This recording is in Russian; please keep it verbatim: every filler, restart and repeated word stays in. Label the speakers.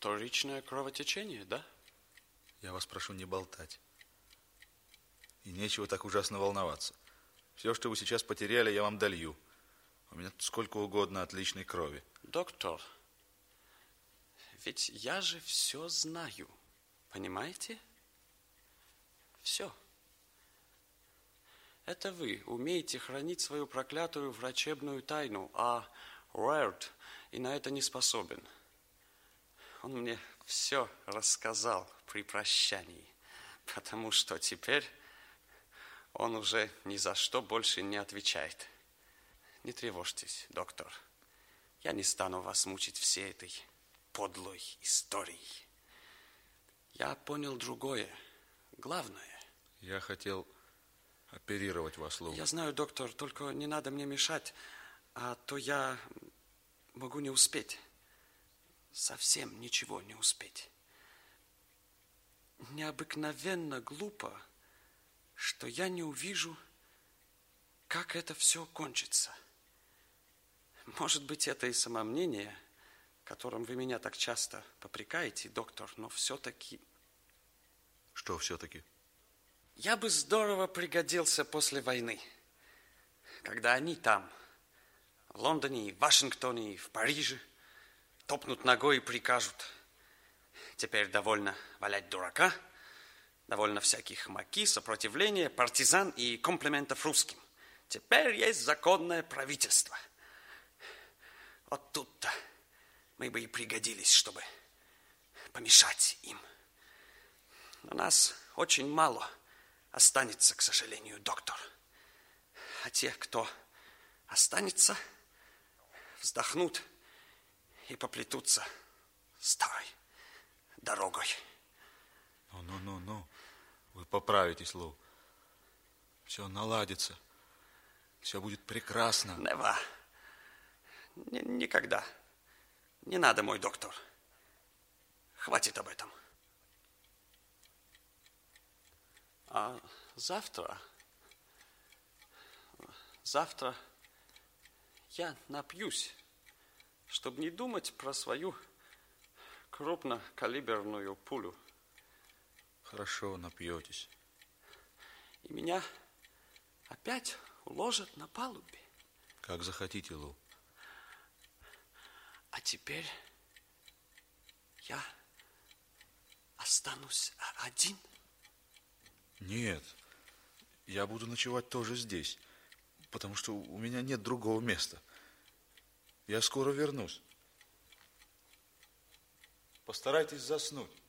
Speaker 1: Вторичное кровотечение, да?
Speaker 2: Я вас прошу не болтать. И нечего так ужасно волноваться. Все, что вы сейчас потеряли, я вам долью. У меня тут сколько угодно отличной крови.
Speaker 1: Доктор, ведь я же все знаю. Понимаете? Все. Это вы умеете хранить свою проклятую врачебную тайну, а Уэрт и на это не способен. Он мне все рассказал при прощании, потому что теперь он уже ни за что больше не отвечает. Не тревожьтесь, доктор. Я не стану вас мучить всей этой подлой историей. Я понял другое, главное.
Speaker 2: Я хотел оперировать вас, Лу.
Speaker 1: Я знаю, доктор, только не надо мне мешать, а то я могу не успеть. Совсем ничего не успеть. Необыкновенно глупо, что я не увижу, как это все кончится. Может быть, это и самомнение, которым вы меня так часто попрекаете, доктор, но все-таки...
Speaker 2: Что все-таки?
Speaker 1: Я бы здорово пригодился после войны, когда они там, в Лондоне, в Вашингтоне, в Париже, топнут ногой и прикажут: теперь довольно валять дурака, довольно всяких маки, сопротивления, партизан и комплиментов русским. Теперь есть законное правительство. Вот тут-то мы бы и пригодились, чтобы помешать им. Но нас очень мало останется, к сожалению, доктор. А те, кто останется, вздохнут и поплетутся старой дорогой.
Speaker 2: Ну-ну-ну-ну, вы поправитесь, Лу. Все наладится. Все будет прекрасно.
Speaker 1: Нева. Никогда. Не надо, мой доктор. Хватит об этом. А завтра... Завтра я напьюсь, чтобы не думать про свою крупнокалиберную пулю.
Speaker 2: Хорошо, напьетесь.
Speaker 1: И меня опять уложат на палубе.
Speaker 2: Как захотите, Лу.
Speaker 1: А теперь я останусь один?
Speaker 2: Нет, я буду ночевать тоже здесь, потому что у меня нет другого места. Я скоро вернусь. Постарайтесь заснуть.